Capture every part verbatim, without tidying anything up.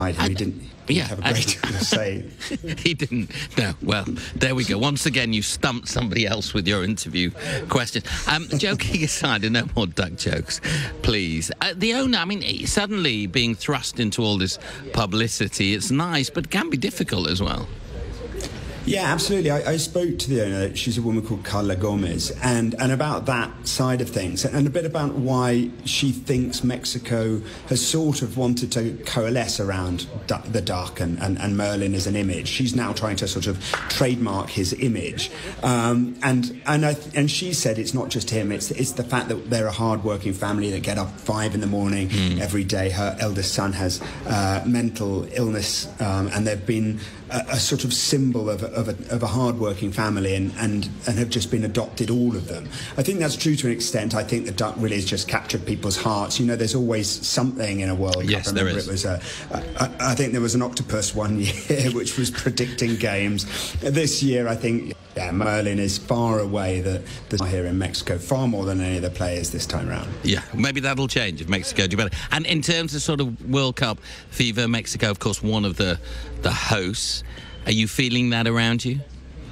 He didn't, he yeah, didn't have a great deal to say. He didn't. No. Well, there we go. Once again, you stumped somebody else with your interview question. Um, joking aside, and no more duck jokes, please. Uh, the owner, I mean, suddenly being thrust into all this publicity, it's nice, but can be difficult as well. Yeah, absolutely. I, I spoke to the owner. She's a woman called Carla Gomez, and, and about that side of things, and a bit about why she thinks Mexico has sort of wanted to coalesce around du- the duck and, and, and Merlin as an image. She's now trying to sort of trademark his image, um, and and I, and she said it's not just him. It's it's the fact that they're a hard-working family that get up five in the morning mm. every day. Her eldest son has uh, mental illness, um, and they've been a, a sort of symbol of Of a, of a hard-working family, and, and, and have just been adopted, all of them. I think that's true to an extent. I think the duck really has just captured people's hearts. You know, there's always something in a World Cup. Yes, I there remember is. It was a, a, I think there was an octopus one year which was predicting games. This year, I think, yeah, Merlin is far away the, the here in Mexico, far more than any of the players this time round. Yeah, maybe that'll change if Mexico do better. And in terms of sort of World Cup fever, Mexico, of course, one of the the hosts. Are you feeling that around you?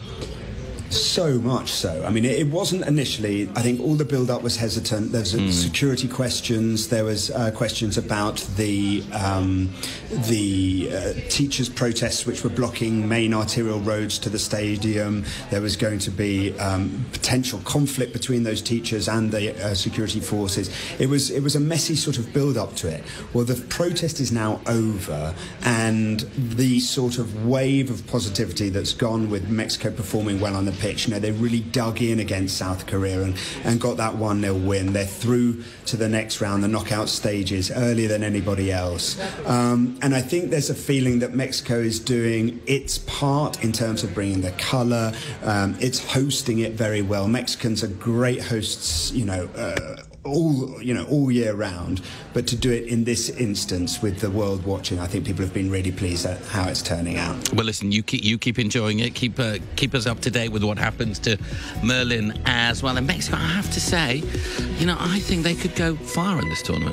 So much so. I mean, it, it wasn't initially. I think all the build-up was hesitant. There was mm. security questions. There was uh, questions about the um, the uh, teachers' protests, which were blocking main arterial roads to the stadium. There was going to be um, potential conflict between those teachers and the uh, security forces. It was it was a messy sort of build-up to it. Well, the protest is now over, and the sort of wave of positivity that's gone with Mexico performing well on the pitch. You know, they really dug in against South Korea and, and got that one nil win. They're through to the next round, the knockout stages, earlier than anybody else. Um, and I think there's a feeling that Mexico is doing its part in terms of bringing the colour. Um, it's hosting it very well. Mexicans are great hosts, you know, uh, all you know all year round, but to do it in this instance with the world watching, I think people have been really pleased at how it's turning out. Well, listen, you keep you keep enjoying it. Keep uh, keep us up to date with what happens to Merlin as well. And Mexico, I have to say, you know, I think they could go far in this tournament.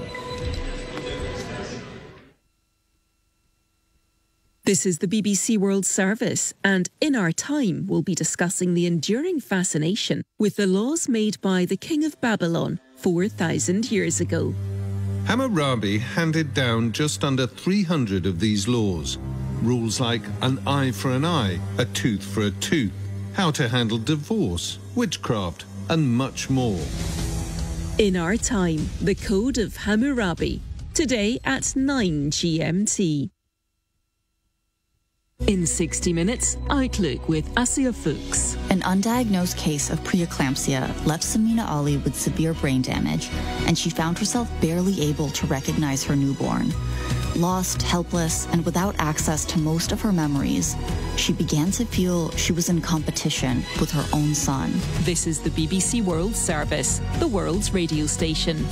This is the B B C World Service, and in our time we'll be discussing the enduring fascination with the laws made by the King of Babylon four thousand years ago. Hammurabi handed down just under three hundred of these laws. Rules like an eye for an eye, a tooth for a tooth, how to handle divorce, witchcraft, and much more. In our time, the Code of Hammurabi, today at nine G M T. In sixty minutes, Outlook with Asia Fuchs. An undiagnosed case of preeclampsia left Samina Ali with severe brain damage, and she found herself barely able to recognize her newborn. Lost, helpless, and without access to most of her memories, she began to feel she was in competition with her own son. This is the B B C World Service, the world's radio station.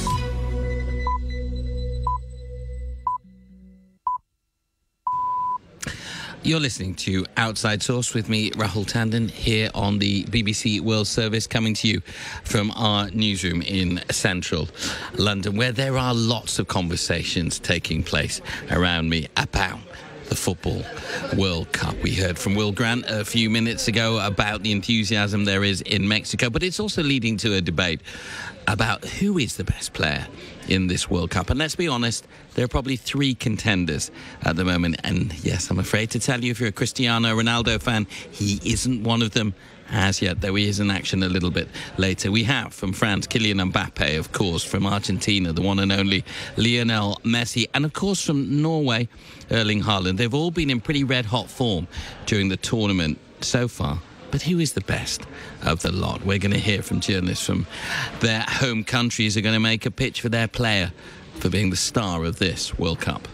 You're listening to Outside Source with me, Rahul Tandon, here on the B B C World Service, coming to you from our newsroom in central London, where there are lots of conversations taking place around me about the Football World Cup. We heard from Will Grant a few minutes ago about the enthusiasm there is in Mexico, but it's also leading to a debate about who is the best player in this World Cup. And let's be honest, there are probably three contenders at the moment. And yes, I'm afraid to tell you, if you're a Cristiano Ronaldo fan, he isn't one of them as yet, though he is in action a little bit later. We have from France, Kylian Mbappe, of course, from Argentina, the one and only Lionel Messi, and of course from Norway, Erling Haaland. They've all been in pretty red-hot form during the tournament so far. But who is the best of the lot? We're going to hear from journalists from their home countries who are going to make a pitch for their player for being the star of this World Cup.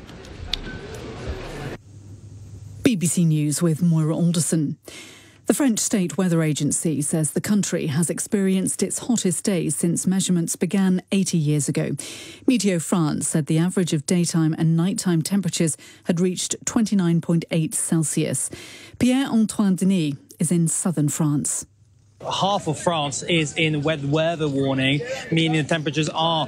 B B C News with Moira Alderson. The French State Weather Agency says the country has experienced its hottest days since measurements began eighty years ago. Meteo France said the average of daytime and nighttime temperatures had reached twenty-nine point eight Celsius. Pierre-Antoine Denis is in southern France. Half of France is in wet weather warning, meaning the temperatures are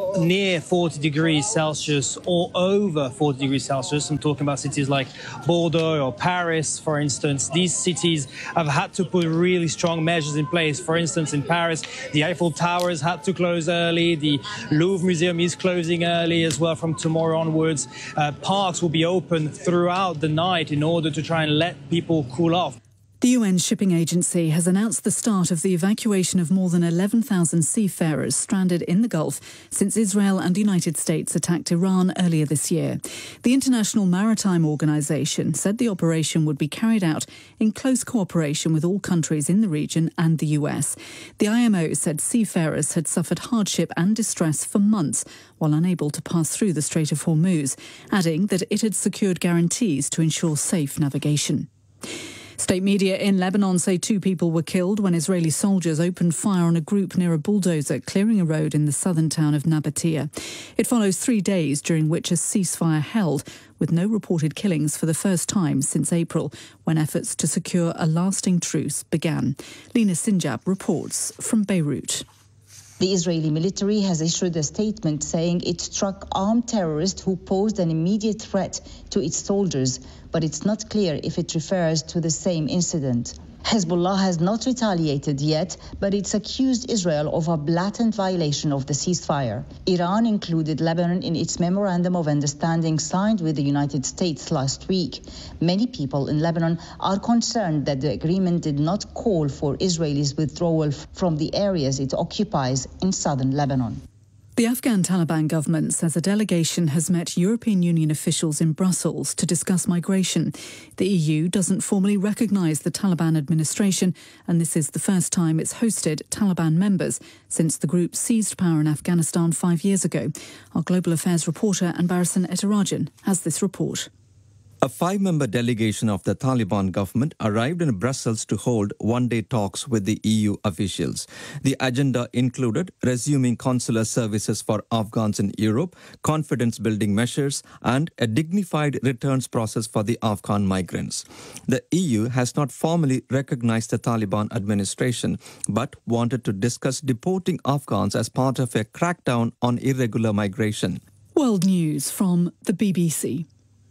near forty degrees Celsius or over forty degrees Celsius. I'm talking about cities like Bordeaux or Paris, for instance. These cities have had to put really strong measures in place. For instance, in Paris, the Eiffel Towers had to close early. The Louvre Museum is closing early as well from tomorrow onwards. Uh, parks will be open throughout the night in order to try and let people cool off. The U N Shipping Agency has announced the start of the evacuation of more than eleven thousand seafarers stranded in the Gulf since Israel and the United States attacked Iran earlier this year. The International Maritime Organization said the operation would be carried out in close cooperation with all countries in the region and the U S. The I M O said seafarers had suffered hardship and distress for months while unable to pass through the Strait of Hormuz, adding that it had secured guarantees to ensure safe navigation. State media in Lebanon say two people were killed when Israeli soldiers opened fire on a group near a bulldozer clearing a road in the southern town of Nabatea. It follows three days during which a ceasefire held, with no reported killings for the first time since April, when efforts to secure a lasting truce began. Lina Sinjab reports from Beirut. The Israeli military has issued a statement saying it struck armed terrorists who posed an immediate threat to its soldiers, but it's not clear if it refers to the same incident. Hezbollah has not retaliated yet, but it's accused Israel of a blatant violation of the ceasefire. Iran included Lebanon in its memorandum of understanding signed with the United States last week. Many people in Lebanon are concerned that the agreement did not call for Israelis' withdrawal from the areas it occupies in southern Lebanon. The Afghan Taliban government says a delegation has met European Union officials in Brussels to discuss migration. The E U doesn't formally recognise the Taliban administration, and this is the first time it's hosted Taliban members since the group seized power in Afghanistan five years ago. Our Global Affairs reporter Anbarasan Etarajan has this report. A five-member delegation of the Taliban government arrived in Brussels to hold one-day talks with the E U officials. The agenda included resuming consular services for Afghans in Europe, confidence-building measures, and a dignified returns process for the Afghan migrants. The E U has not formally recognized the Taliban administration, but wanted to discuss deporting Afghans as part of a crackdown on irregular migration. World News from the B B C.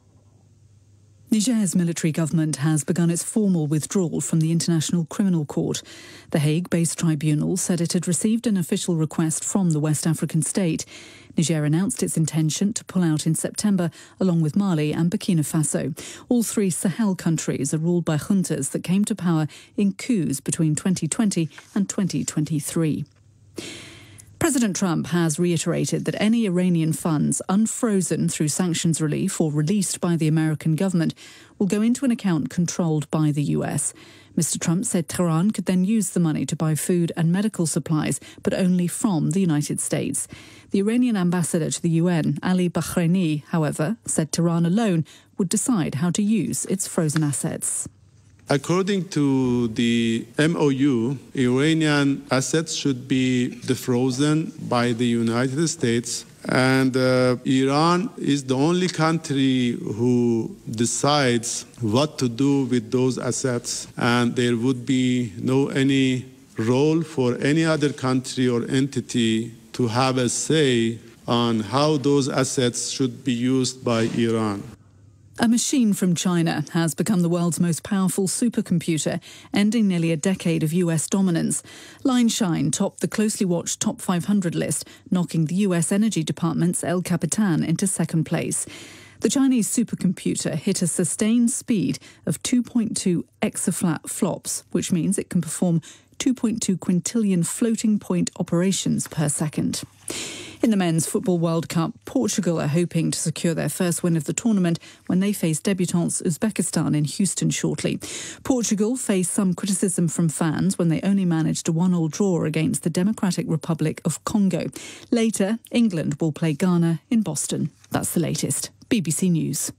Niger's military government has begun its formal withdrawal from the International Criminal Court. The Hague-based tribunal said it had received an official request from the West African state. Niger announced its intention to pull out in September, along with Mali and Burkina Faso. All three Sahel countries are ruled by juntas that came to power in coups between twenty twenty and twenty twenty-three. President Trump has reiterated that any Iranian funds unfrozen through sanctions relief or released by the American government will go into an account controlled by the U S. Mister Trump said Tehran could then use the money to buy food and medical supplies, but only from the United States. The Iranian ambassador to the U N, Ali Bahraini, however, said Tehran alone would decide how to use its frozen assets. According to the M O U, Iranian assets should be defrozen by the United States, and uh, Iran is the only country who decides what to do with those assets, and there would be no any role for any other country or entity to have a say on how those assets should be used by Iran. A machine from China has become the world's most powerful supercomputer, ending nearly a decade of U S dominance. Lineshine topped the closely watched top five hundred list, knocking the U S Energy Department's El Capitan into second place. The Chinese supercomputer hit a sustained speed of two point two exaflops, which means it can perform two point two quintillion floating point operations per second. In the Men's Football World Cup, Portugal are hoping to secure their first win of the tournament when they face debutants Uzbekistan in Houston shortly. Portugal face some criticism from fans when they only managed a one-all draw against the Democratic Republic of Congo. Later, England will play Ghana in Boston. That's the latest. B B C News.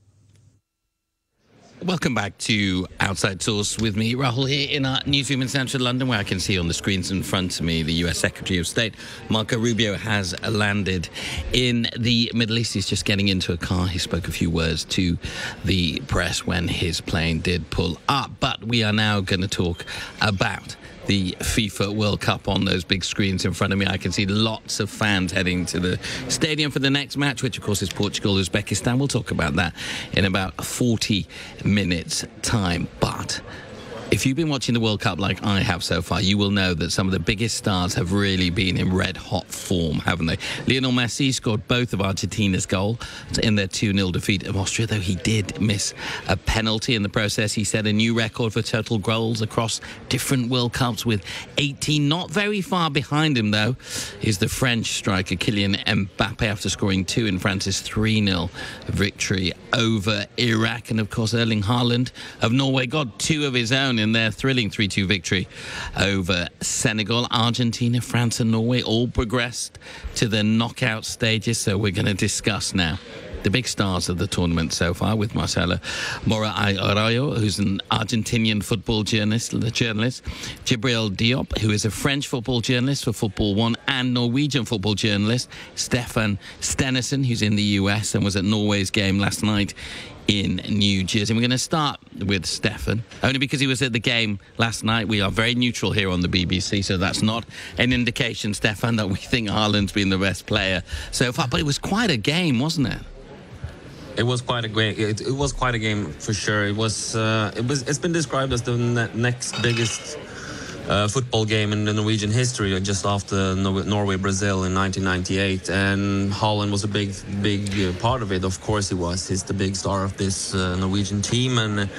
Welcome back to Outside Source with me, Rahul, here in our newsroom in central London, where I can see on the screens in front of me the U S Secretary of State, Marco Rubio, has landed in the Middle East. He's just getting into a car. He spoke a few words to the press when his plane did pull up. But we are now going to talk about the FIFA World Cup on those big screens in front of me. I can see lots of fans heading to the stadium for the next match, which of course is Portugal-Uzbekistan. We'll talk about that in about forty minutes time. But if you've been watching the World Cup like I have so far, you will know that some of the biggest stars have really been in red-hot form, haven't they? Lionel Messi scored both of Argentina's goals in their two nil defeat of Austria, though he did miss a penalty in the process. He set a new record for total goals across different World Cups with eighteen. Not very far behind him, though, is the French striker Kylian Mbappe after scoring two in France's three nil victory over Iraq. And, of course, Erling Haaland of Norway got two of his own in their thrilling three two victory over Senegal. Argentina, France and Norway all progressed to the knockout stages, so we're going to discuss now the big stars of the tournament so far with Marcela Mora Arroyo, who's an Argentinian football journalist, journalist, Djibril Diop, who is a French football journalist for Football One, and Norwegian football journalist Stefan Stenison, who's in the U S and was at Norway's game last night in New Jersey. And we're going to start with Stefan, only because he was at the game last night. We are very neutral here on the B B C, so that's not an indication, Stefan, that we think Haaland's been the best player so far. But it was quite a game, wasn't it? It was quite a game. It, it was quite a game for sure. It was. Uh, it was. It's been described as the ne- next biggest uh, football game in the Norwegian history, just after Norway-Brazil in nineteen ninety-eight. And Haaland was a big, big uh, part of it. Of course, he was. He's the big star of this uh, Norwegian team, and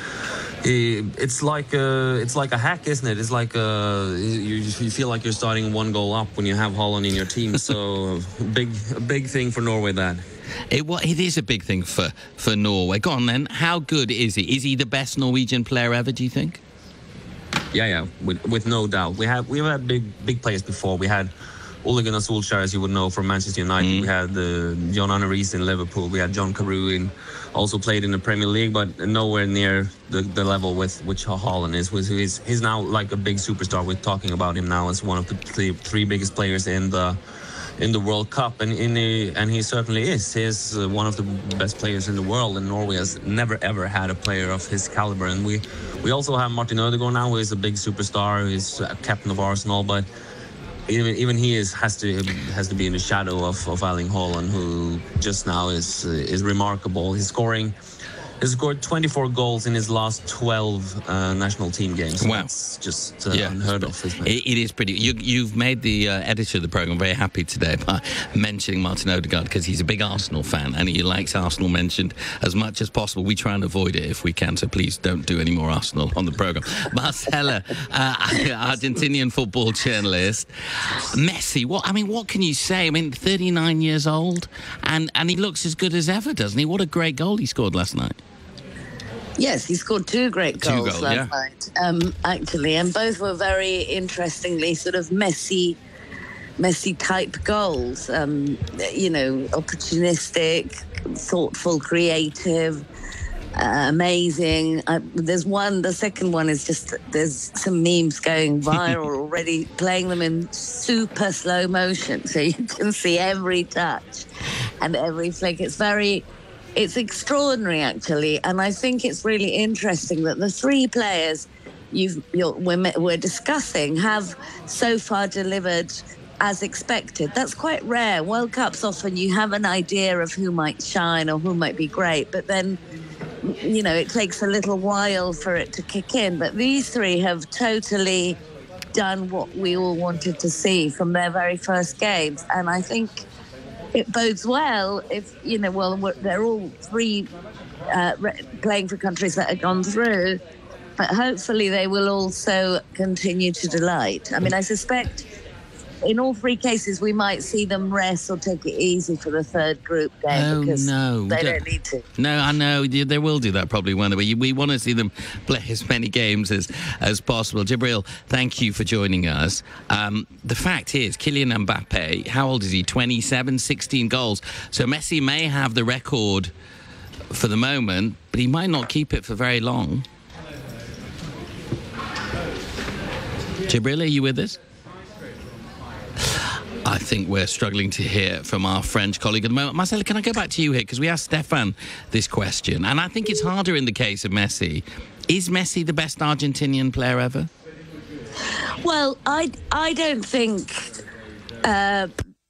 he, it's like a, it's like a hack, isn't it? It's like a, you, you feel like you're starting one goal up when you have Haaland in your team. So big, a big thing for Norway. That. It, well, it is a big thing for, for Norway. Go on then. How good is he? Is he the best Norwegian player ever, do you think? Yeah, yeah, with, with no doubt. We have we've had big big players before. We had Ole Gunnar Solskjaer, as you would know, from Manchester United. Mm. We had uh, John Arne Riise in Liverpool. We had John Carew in, also played in the Premier League, but nowhere near the, the level with which Haaland is. He's, he's now like a big superstar. We're talking about him now as one of the three, three biggest players in the in the World Cup, and in the, and he certainly is. He's uh, one of the best players in the world, and Norway has never ever had a player of his caliber. And we we also have Martin Ødegaard now, who is a big superstar. He's a captain of Arsenal, but even even he is has to has to be in the shadow of, of Erling Haaland, who just now is uh, is remarkable. He's scoring. He's scored twenty-four goals in his last twelve uh, national team games. Wow. That's just uh, yeah, unheard of, isn't it? It is pretty. You, you've made the uh, editor of the programme very happy today by mentioning Martin Ødegaard, because he's a big Arsenal fan and he likes Arsenal mentioned as much as possible. We try and avoid it if we can, so please don't do any more Arsenal on the programme. Marcela, uh, Argentinian football journalist. Messi, what I mean, what can you say? I mean, thirty-nine years old, and, and he looks as good as ever, doesn't he? What a great goal he scored last night. Yes, he scored two great goals, two goals last yeah. night, um, actually, and both were very interestingly sort of Messi, Messi-type goals. Um, you know, opportunistic, thoughtful, creative, uh, amazing. Uh, there's one. The second one is just there's some memes going viral already, playing them in super slow motion, so you can see every touch and every flick. It's very. It's extraordinary, actually, and I think it's really interesting that the three players you've, you're, we're, we're discussing have so far delivered as expected. That's quite rare. World Cups, often you have an idea of who might shine or who might be great, but then, you know, it takes a little while for it to kick in. But these three have totally done what we all wanted to see from their very first games, and I think it bodes well if, you know, well, they're all three uh, playing for countries that have gone through, but hopefully they will also continue to delight. I mean, I suspect in all three cases we might see them rest or take it easy for the third group game oh, because no. they don't need to. No, I know. They will do that probably, won't they? We, we want to see them play as many games as, as possible. Djibril, thank you for joining us. Um, the fact is, Kylian Mbappe, how old is he? twenty-seven, sixteen goals. So Messi may have the record for the moment, but he might not keep it for very long. Djibril, are you with us? I think we're struggling to hear from our French colleague at the moment. Marcela, can I go back to you here? Because we asked Stefan this question, and I think it's harder in the case of Messi. Is Messi the best Argentinian player ever? Well, I, I don't think... Uh,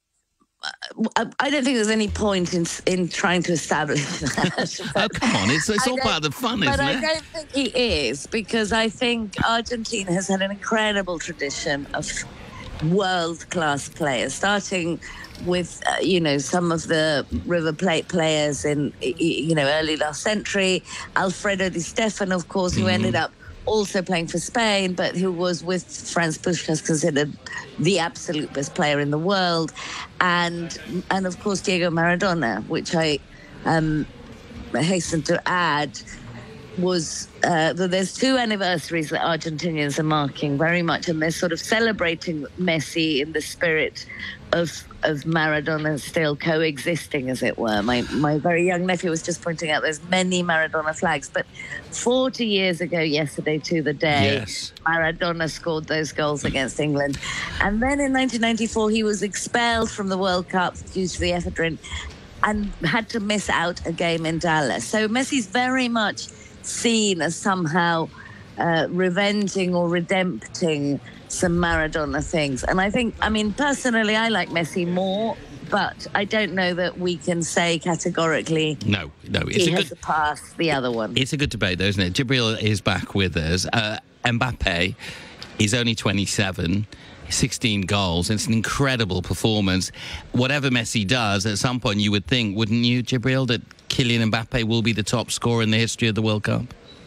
I don't think there's any point in in trying to establish that. Oh, come on. It's, it's all part of the fun, isn't but it? But I don't think he is, because I think Argentina has had an incredible tradition of world-class players, starting with, uh, you know, some of the River Plate players in, you know, early last century. Alfredo Di Stefano, of course, who mm. ended up also playing for Spain, but who was with Franz Puskás considered the absolute best player in the world. And, and of course, Diego Maradona, which I um, hasten to add, was uh, that there's two anniversaries that Argentinians are marking very much, and they're sort of celebrating Messi in the spirit of of Maradona still coexisting, as it were. My my very young nephew was just pointing out there's many Maradona flags, but forty years ago yesterday to the day, yes. Maradona scored those goals against England. And then in nineteen ninety-four, he was expelled from the World Cup due to the ephedrine and had to miss out a game in Dallas. So Messi's very much seen as somehow uh, revenging or redempting some Maradona things. And I think, I mean, personally, I like Messi more, but I don't know that we can say categorically no, no, it's he a has good, surpassed the other one. It's a good debate, though, isn't it? Jibril is back with us. Uh, Mbappe is only twenty-seven. sixteen goals. It's an incredible performance. Whatever Messi does, at some point you would think, wouldn't you, Jibril, that Kylian Mbappe will be the top scorer in the history of the World Cup?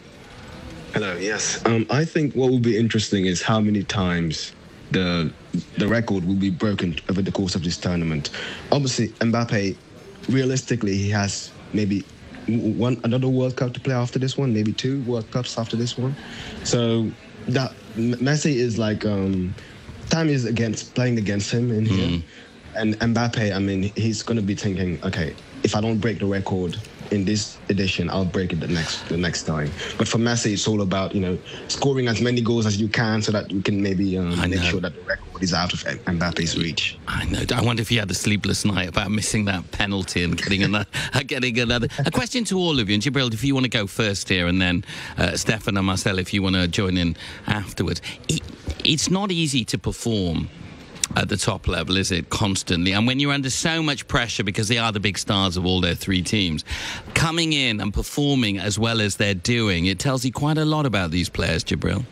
Hello, yes. Um, I think what will be interesting is how many times the the record will be broken over the course of this tournament. Obviously, Mbappe, realistically, he has maybe one another World Cup to play after this one, maybe two World Cups after this one. So that Messi is like... Um, time is against playing against him in here. Mm. And Mbappe, I mean, he's going to be thinking, okay, if I don't break the record in this edition, I'll break it the next the next time. But for Messi, it's all about, you know, scoring as many goals as you can so that you can maybe um, make sure that the record is out of Mbappe's reach. I know. I wonder if he had a sleepless night about missing that penalty and getting another. getting another. A question to all of you, and Jibril, if you want to go first here, and then uh, Stefan and Marcel, if you want to join in afterwards. It, it's not easy to perform at the top level, is it, constantly? And when you're under so much pressure, because they are the big stars of all their three teams, coming in and performing as well as they're doing, it tells you quite a lot about these players, Jibril.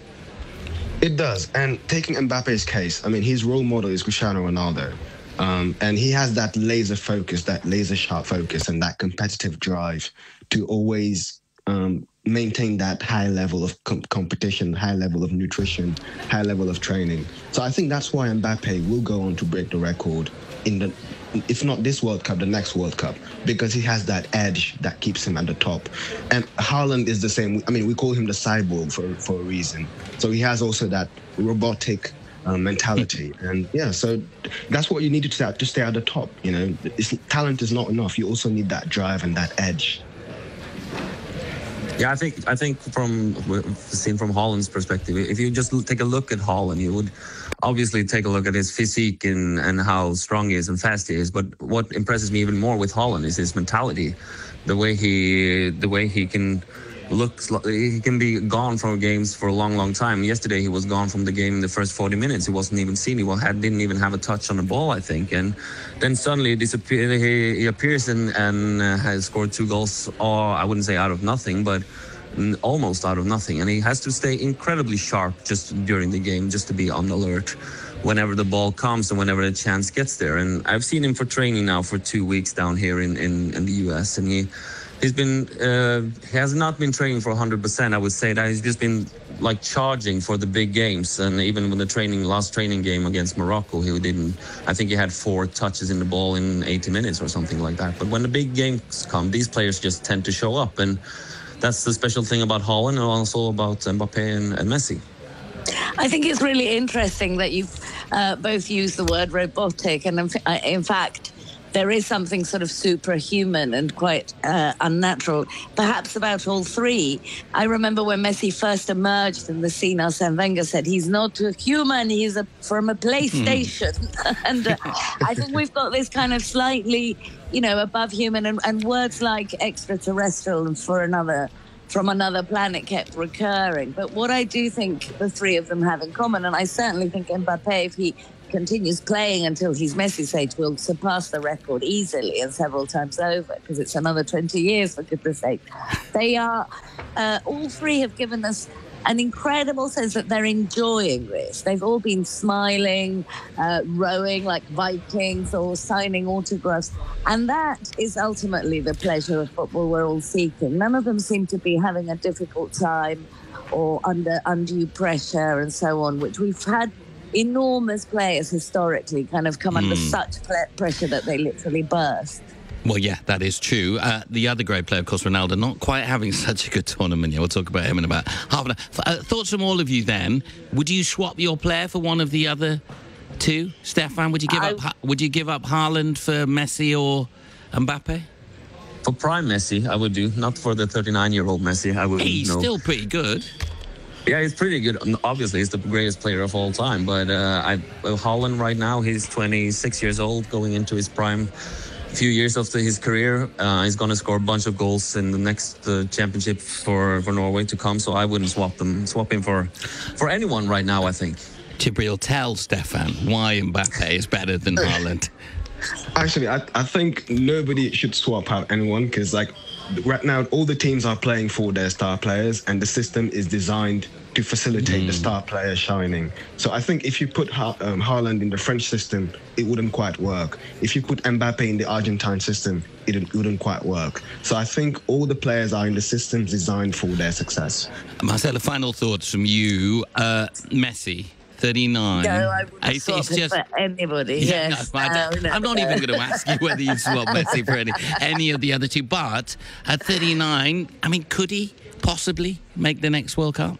It does. And taking Mbappe's case, I mean, his role model is Cristiano Ronaldo. Um, and he has that laser focus, that laser sharp focus, and that competitive drive to always um, maintain that high level of com- competition, high level of nutrition, high level of training. So I think that's why Mbappe will go on to break the record in the, if not this World Cup, the next World Cup, because he has that edge that keeps him at the top. And Haaland is the same. I mean, we call him the cyborg for, for a reason. So he has also that robotic uh, mentality. And yeah, so that's what you need to, to stay at the top. You know, it's, talent is not enough. You also need that drive and that edge. Yeah, I think I think from seen from Haaland's perspective, if you just take a look at Haaland, you would obviously take a look at his physique and, and how strong he is and fast he is. But what impresses me even more with Haaland is his mentality, the way he the way he can look. He can be gone from games for a long, long time. Yesterday he was gone from the game in the first forty minutes. He wasn't even seen. He had, didn't even have a touch on the ball, I think. And then suddenly disappear, he, he appears and, and uh, has scored two goals. Or I wouldn't say out of nothing, but almost out of nothing. And he has to stay incredibly sharp just during the game, just to be on alert whenever the ball comes and whenever the chance gets there. And I've seen him for training now for two weeks down here in, in, in the U S. And he he's been uh, he has not been training for one hundred percent. I would say that he's just been like charging for the big games. And even when the training last training game against Morocco, he didn't. I think he had four touches in the ball in eighty minutes or something like that. But when the big games come, these players just tend to show up. And that's the special thing about Haaland and also about Mbappe and, and Messi. I think it's really interesting that you've uh, both used the word robotic. And in, uh, in fact, there is something sort of superhuman and quite uh, unnatural, perhaps about all three. I remember when Messi first emerged in the scene, Arsene Wenger said, he's not a human, he's a, from a PlayStation. and uh, I think we've got this kind of slightly, you know, above human, and, and words like extraterrestrial and for another from another planet kept recurring. But what I do think the three of them have in common, and I certainly think Mbappe, if he continues playing until he's Messi's age, will surpass the record easily and several times over, because it's another twenty years, for goodness sake. They are, uh, all three have given us an incredible sense that they're enjoying this. They've all been smiling, uh, rowing like Vikings, or signing autographs. And that is ultimately the pleasure of football we're all seeking. None of them seem to be having a difficult time or under undue pressure and so on, which we've had enormous players historically kind of come mm. under such pressure that they literally burst. Well, yeah, that is true. Uh, the other great player, of course, Ronaldo, not quite having such a good tournament yet. We'll talk about him in about half an hour. Uh, thoughts from all of you then. Would you swap your player for one of the other two? Stefan, would you give I... up Would you give up Haaland for Messi or Mbappe? For prime Messi, I would do. Not for the thirty-nine-year-old Messi. I would. He's no. still pretty good. Yeah, he's pretty good. Obviously, he's the greatest player of all time. But uh, I, well, Haaland right now, he's twenty-six years old, going into his prime. Few years of his career, uh, he's going to score a bunch of goals in the next uh, championship for, for Norway to come. So I wouldn't swap them, swap him for for anyone right now, I think. Jibril, tell Stefan why Mbappe is better than Haaland. Actually, I, I think nobody should swap out anyone, because like right now all the teams are playing for their star players, and the system is designed to facilitate mm. the star player shining. So I think if you put ha- um, Haaland in the French system, it wouldn't quite work. If you put Mbappe in the Argentine system, it, it wouldn't quite work. So I think all the players are in the systems designed for their success. Marcelo, final thoughts from you. Uh, Messi, thirty-nine. No, I wouldn't it's, swap it's it just, for anybody. Yeah, yes. no, I no, no, I'm not no. even going to ask you whether you'd swap Messi for any, any of the other two. But at thirty-nine, I mean, could he possibly make the next World Cup?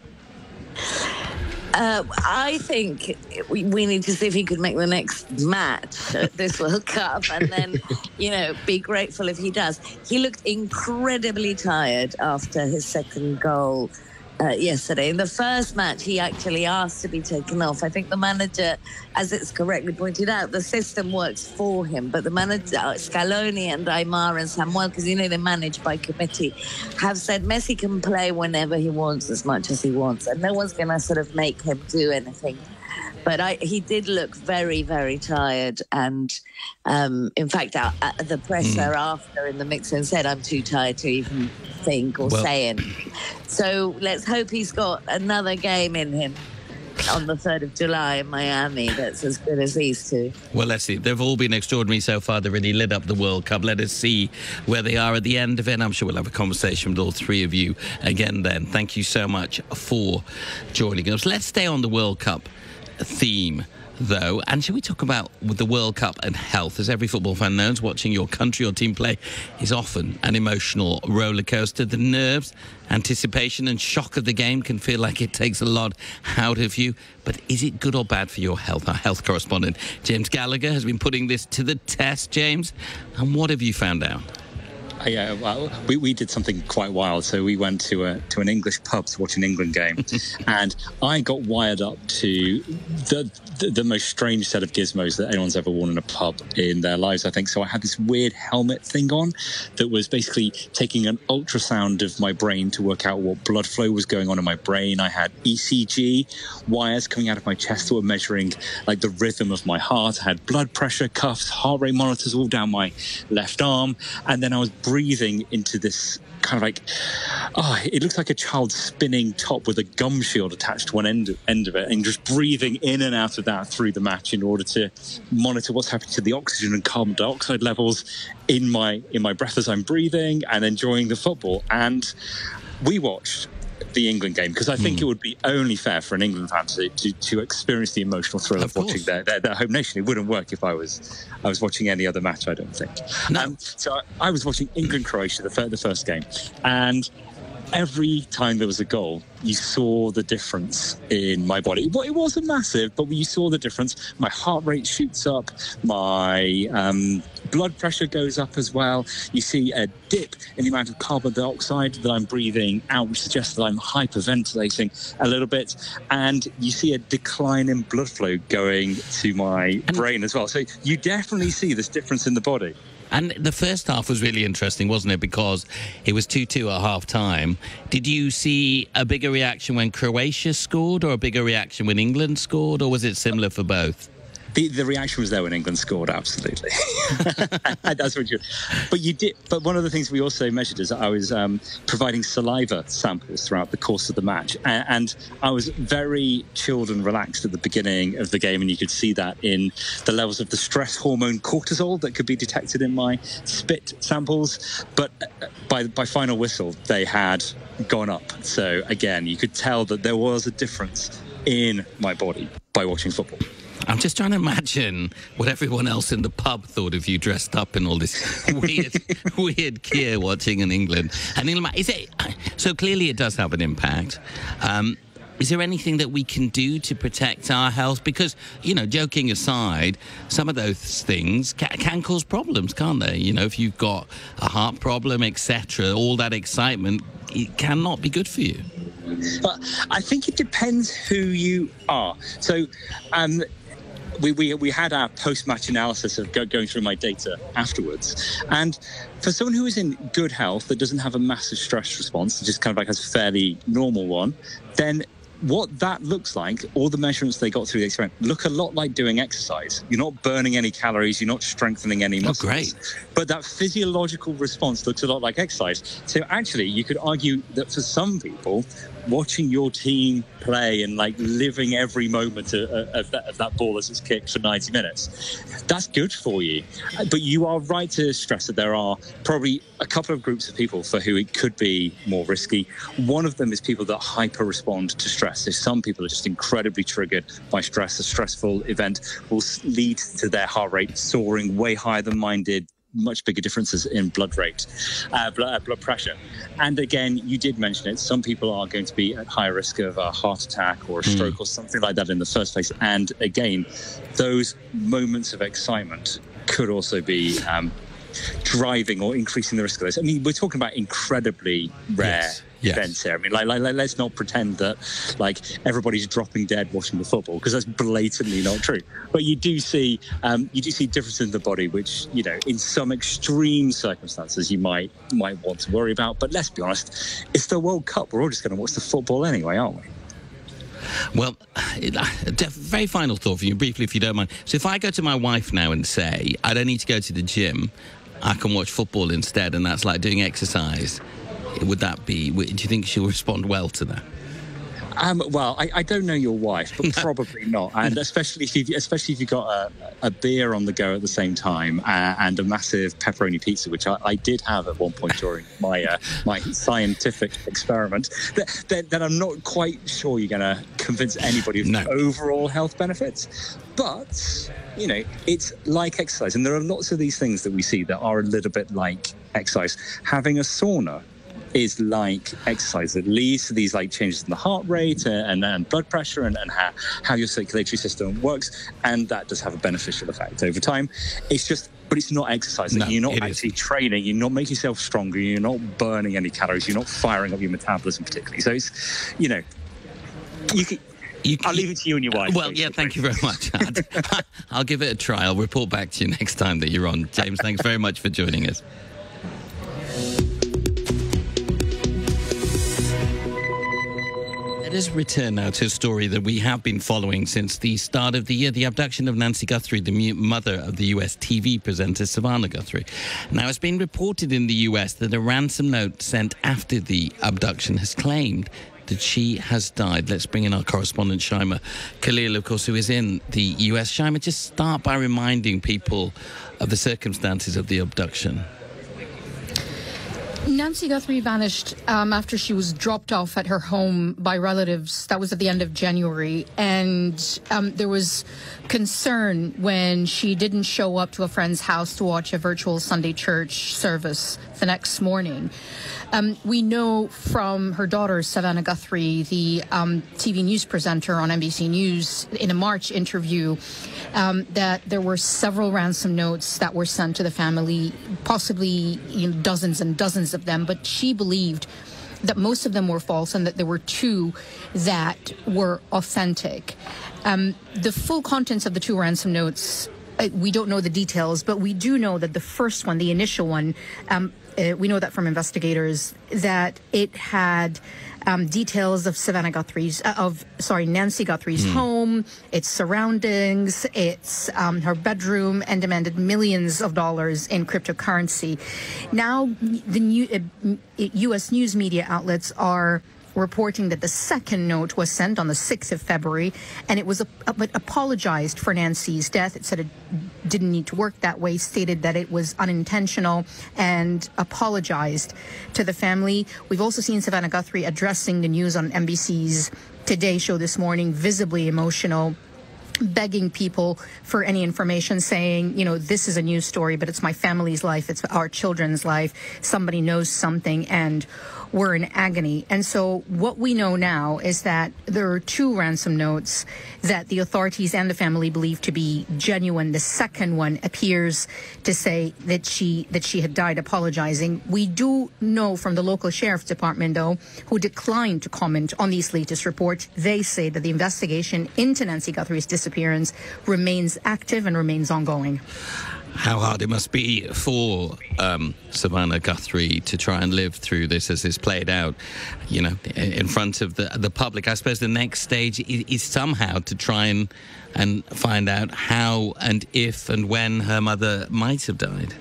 Uh, I think we, we need to see if he could make the next match at this World Cup, and then, you know, be grateful if he does. He looked incredibly tired after his second goal uh, yesterday. In the first match, he actually asked to be taken off. I think the manager, as it's correctly pointed out, the system works for him, but the manager, Scaloni and Aymar and Samuel, because, you know, they're managed by committee, have said Messi can play whenever he wants, as much as he wants, and no one's going to sort of make him do anything. But I, he did look very, very tired. And um, in fact, uh, uh, the presser mm. after in the mix-in said, I'm too tired to even think or well, say anything. So let's hope he's got another game in him on the third of July in Miami that's as good as these two. Well, let's see. They've all been extraordinary so far. They really lit up the World Cup. Let us see where they are at the end of it. I'm sure we'll have a conversation with all three of you again then. Thank you so much for joining us. Let's stay on the World Cup theme, though, and shall we talk about the World Cup and health? As every football fan knows, watching your country or team play is often an emotional roller coaster. The nerves, anticipation and shock of the game can feel like it takes a lot out of you, but is it good or bad for your health? Our health correspondent James Gallagher has been putting this to the test. James, and what have you found out? Yeah, well, we, we did something quite wild. So we went to a to an English pub to watch an England game, and I got wired up to the, the the most strange set of gizmos that anyone's ever worn in a pub in their lives, I think. So I had this weird helmet thing on that was basically taking an ultrasound of my brain to work out what blood flow was going on in my brain. I had E C G wires coming out of my chest that were measuring like the rhythm of my heart. I had blood pressure cuffs, heart rate monitors all down my left arm, and then I was breathing into this kind of like, oh, it looks like a child spinning top with a gum shield attached to one end, end of it, and just breathing in and out of that through the match in order to monitor what's happening to the oxygen and carbon dioxide levels in my in my breath as I'm breathing and enjoying the football. And we watched the England game because I think mm. it would be only fair for an England fan to, to, to experience the emotional thrill of, of watching their, their their home nation. It wouldn't work if I was I was watching any other match, I don't think. No. Um, so I, I was watching England-Croatia, the, fir- the first game, and every time there was a goal, you saw the difference in my body. Well, it wasn't massive, but you saw the difference. My heart rate shoots up. My um, blood pressure goes up as well. You see a dip in the amount of carbon dioxide that I'm breathing out, which suggests that I'm hyperventilating a little bit. And you see a decline in blood flow going to my brain as well. So you definitely see this difference in the body. And the first half was really interesting, wasn't it? Because it was two two at half-time. Did you see a bigger reaction when Croatia scored or a bigger reaction when England scored, or was it similar for both? The, the reaction was there when England scored, absolutely. That's what you. But you did. But one of the things we also measured is I was um, providing saliva samples throughout the course of the match, and, and I was very chilled and relaxed at the beginning of the game, and you could see that in the levels of the stress hormone cortisol that could be detected in my spit samples. But by by final whistle, they had gone up. So again, you could tell that there was a difference in my body by watching football. I'm just trying to imagine what everyone else in the pub thought of you dressed up in all this weird, weird gear watching in England. And is it so? Clearly, it does have an impact. Um, is there anything that we can do to protect our health? Because, you know, joking aside, some of those things ca- can cause problems, can't they? You know, if you've got a heart problem, et cetera, all that excitement, it cannot be good for you. But I think it depends who you are. So, um, We, we we had our post-match analysis of go, going through my data afterwards. And for someone who is in good health that doesn't have a massive stress response, just kind of like has a fairly normal one, then what that looks like, all the measurements they got through the experiment, look a lot like doing exercise. You're not burning any calories, you're not strengthening any muscles. Oh, great. But that physiological response looks a lot like exercise. So actually, you could argue that for some people, watching your team play and like living every moment of, of, that, of that ball as it's kicked for ninety minutes, that's good for you. But you are right to stress that there are probably a couple of groups of people for who it could be more risky. One of them is people that hyper respond to stress. So some people are just incredibly triggered by stress. A stressful event will lead to their heart rate soaring way higher than mine did, much bigger differences in blood rate, uh, blood, uh, blood pressure. And again, you did mention it, some people are going to be at higher risk of a heart attack or a stroke mm. or something like that in the first place. And again, those moments of excitement could also be um, driving or increasing the risk of this. I mean, we're talking about incredibly rare yes. Yes. events here. I mean, like, like, let's not pretend that like everybody's dropping dead watching the football, because that's blatantly not true. But you do see, um, you do see differences in the body, which, you know, in some extreme circumstances you might might want to worry about. But let's be honest, it's the World Cup. We're all just going to watch the football anyway, aren't we? Well, a very final thought for you, briefly, if you don't mind. So if I go to my wife now and say, I don't need to go to the gym, I can watch football instead, and that's like doing exercise, would that be, do you think she'll respond well to that? Um, well, I, I don't know your wife, but probably not. And especially if you, especially if you've got a, a beer on the go at the same time uh, and a massive pepperoni pizza, which I, I did have at one point during my uh, my scientific experiment, then, then I'm not quite sure you're going to convince anybody of no. the overall health benefits. But, you know, it's like exercise. And there are lots of these things that we see that are a little bit like exercise. Having a sauna is like exercise. It leads to these like changes in the heart rate and, and blood pressure and, and how, how your circulatory system works, and that does have a beneficial effect over time. It's just, but it's not exercising. No, you're not actually is. training. You're not making yourself stronger. You're not burning any calories. You're not firing up your metabolism particularly. So it's, you know, you can. You, I'll leave it to you and your wife. Well, basically. Yeah, thank you very much. I'll give it a try. I'll report back to you next time that you're on. James, thanks very much for joining us. Let us return now to a story that we have been following since the start of the year, the abduction of Nancy Guthrie, the mother of the U S T V presenter Savannah Guthrie. Now, it's been reported in the U S that a ransom note sent after the abduction has claimed that she has died. Let's bring in our correspondent, Shaima Khalil, of course, who is in the U S. Shaima, just start by reminding people of the circumstances of the abduction. Nancy Guthrie vanished um, after she was dropped off at her home by relatives. That was at the end of January. And um, there was concern when she didn't show up to a friend's house to watch a virtual Sunday church service the next morning. Um, we know from her daughter, Savannah Guthrie, the um, T V news presenter on N B C News, in a March interview, um, that there were several ransom notes that were sent to the family, possibly you know, dozens and dozens of them, but she believed that most of them were false and that there were two that were authentic. Um, the full contents of the two ransom notes uh, we don't know the details, but we do know that the first one, the initial one, um, uh, we know that from investigators, that it had um, details of Savannah Guthrie's, uh, of, sorry, Nancy Guthrie's mm. home, its surroundings, its um, her bedroom, and demanded millions of dollars in cryptocurrency. Now, the new, uh, U S news media outlets are reporting that the second note was sent on the sixth of February, and it was a, a, apologized for Nancy's death. It said it didn't need to work that way, stated that it was unintentional, and apologized to the family. We've also seen Savannah Guthrie addressing the news on N B C's Today show this morning, visibly emotional, begging people for any information, saying, you know, this is a news story, but it's my family's life, it's our children's life. Somebody knows something, and we're in agony. And so what we know now is that there are two ransom notes that the authorities and the family believe to be genuine. The second one appears to say that she that she had died apologizing. We do know from the local sheriff's department, though, who declined to comment on these latest reports. They say that the investigation into Nancy Guthrie's disappearance remains active and remains ongoing. How hard it must be for um, Savannah Guthrie to try and live through this as it's played out, you know, in front of the the public. I suppose the next stage is, is somehow to try and and find out how and if and when her mother might have died.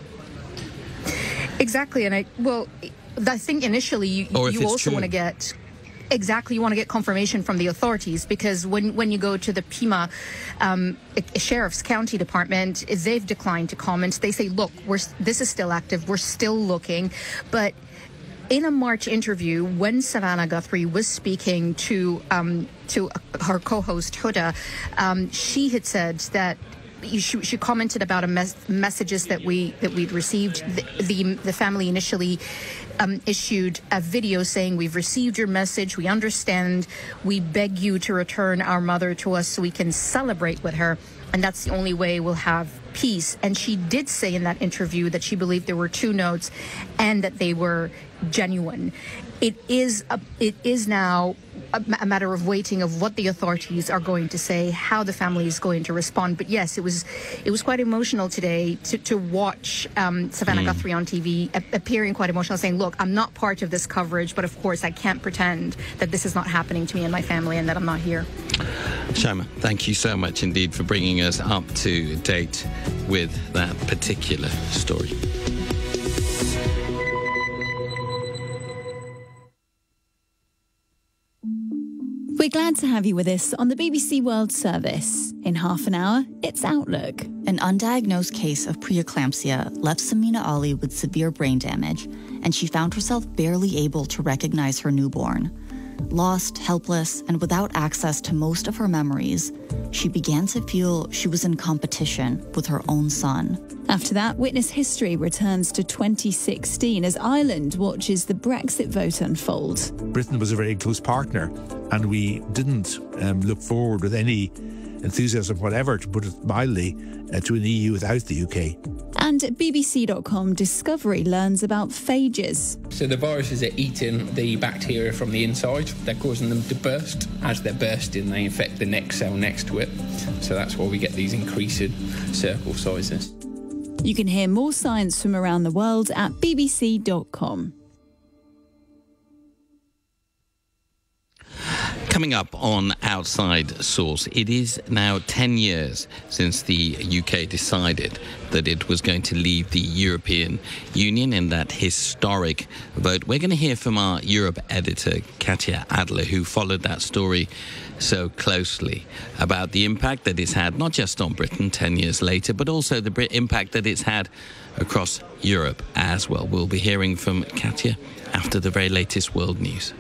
Exactly, and I well, I think initially you, you also want to get. Exactly, you want to get confirmation from the authorities, because when, when you go to the Pima um, Sheriff's County Department, they've declined to comment. They say, look, we're, this is still active, we're still looking. But in a March interview, when Savannah Guthrie was speaking to um, to her co-host Huda, um, she had said that She, she commented about a mes- messages that we that we'd received. The the, the family initially um, issued a video saying, "We've received your message. We understand. We beg you to return our mother to us so we can celebrate with her, and that's the only way we'll have peace." And she did say in that interview that she believed there were two notes and that they were genuine. It is a, it is now a, a matter of waiting of what the authorities are going to say, how the family is going to respond. But yes, it was it was quite emotional today to, to watch um, Savannah mm. Guthrie on T V a, appearing quite emotional, saying, look, I'm not part of this coverage, but of course I can't pretend that this is not happening to me and my family and that I'm not here. Shaima, thank you so much indeed for bringing us up to date with that particular story. We're glad to have you with us on the B B C World Service. In half an hour, it's Outlook. An undiagnosed case of preeclampsia left Samina Ali with severe brain damage, and she found herself barely able to recognize her newborn. Lost, helpless, and without access to most of her memories, she began to feel she was in competition with her own son. After that, Witness History returns to twenty sixteen as Ireland watches the Brexit vote unfold. Britain was a very close partner, and we didn't um, look forward with any enthusiasm whatever, to put it mildly, uh, to an E U without the U K. And at B B C dot com, Discovery learns about phages. So the viruses are eating the bacteria from the inside. They're causing them to burst. As they're bursting, they infect the next cell next to it. So that's why we get these increasing circle sizes. You can hear more science from around the world at B B C dot com. Coming up on Outside Source, it is now ten years since the U K decided that it was going to leave the European Union in that historic vote. We're going to hear from our Europe editor, Katya Adler, who followed that story so closely, about the impact that it's had, not just on Britain ten years later, but also the impact that it's had across Europe as well. We'll be hearing from Katya after the very latest world news.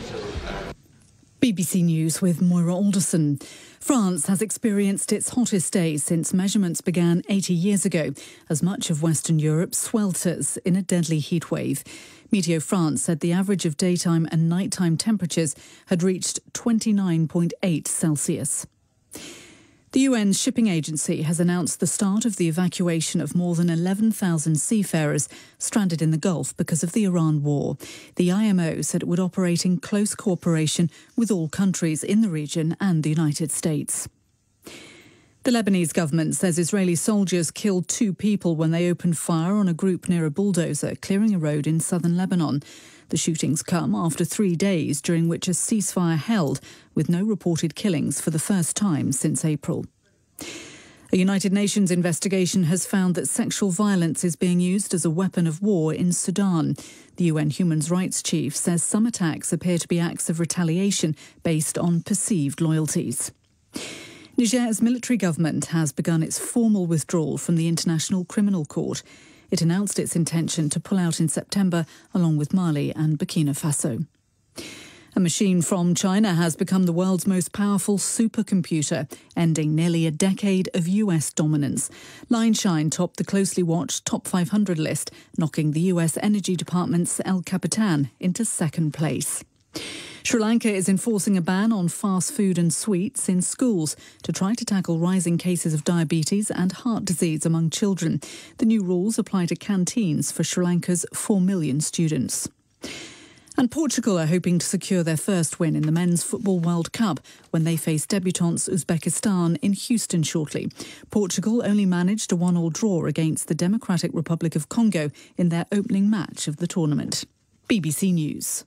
B B C News with Moira Alderson. France has experienced its hottest days since measurements began eighty years ago, as much of Western Europe swelters in a deadly heatwave. Meteo France said the average of daytime and nighttime temperatures had reached twenty-nine point eight Celsius. The U N Shipping Agency has announced the start of the evacuation of more than eleven thousand seafarers stranded in the Gulf because of the Iran war. The I M O said it would operate in close cooperation with all countries in the region and the United States. The Lebanese government says Israeli soldiers killed two people when they opened fire on a group near a bulldozer clearing a road in southern Lebanon. The shootings come after three days during which a ceasefire held, with no reported killings for the first time since April. A United Nations investigation has found that sexual violence is being used as a weapon of war in Sudan. The U N Human Rights Chief says some attacks appear to be acts of retaliation based on perceived loyalties. Niger's military government has begun its formal withdrawal from the International Criminal Court. It announced its intention to pull out in September, along with Mali and Burkina Faso. A machine from China has become the world's most powerful supercomputer, ending nearly a decade of U S dominance. Lineshine topped the closely watched top five hundred list, knocking the U S Energy Department's El Capitan into second place. Sri Lanka is enforcing a ban on fast food and sweets in schools to try to tackle rising cases of diabetes and heart disease among children. The new rules apply to canteens for Sri Lanka's four million students. And Portugal are hoping to secure their first win in the Men's Football World Cup when they face debutants Uzbekistan in Houston shortly. Portugal only managed a one-all draw against the Democratic Republic of Congo in their opening match of the tournament. B B C News.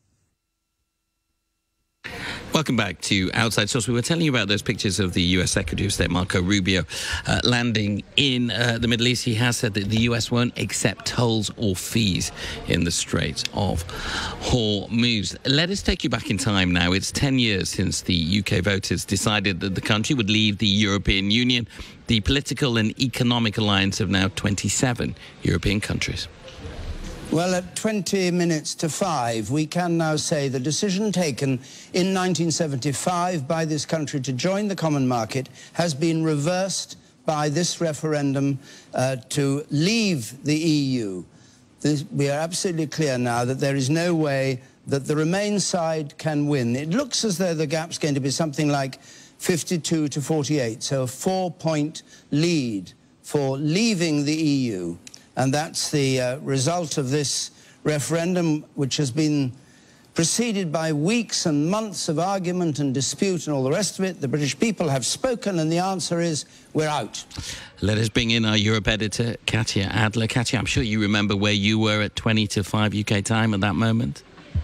Welcome back to Outside Source. We were telling you about those pictures of the U S Secretary of State Marco Rubio uh, landing in uh, the Middle East. He has said that the U S won't accept tolls or fees in the Strait of Hormuz. Let us take you back in time now. It's ten years since the U K voters decided that the country would leave the European Union, the political and economic alliance of now twenty-seven European countries. Well, at twenty minutes to five, we can now say the decision taken in nineteen seventy-five by this country to join the common market has been reversed by this referendum uh, to leave the E U. This, we are absolutely clear now that there is no way that the Remain side can win. It looks as though the gap's going to be something like fifty-two to forty-eight, so a four-point lead for leaving the E U. And that's the uh, result of this referendum, which has been preceded by weeks and months of argument and dispute and all the rest of it. The British people have spoken, and the answer is we're out. Let us bring in our Europe editor, Katya Adler. Katya, I'm sure you remember where you were at twenty to five U K time at that moment.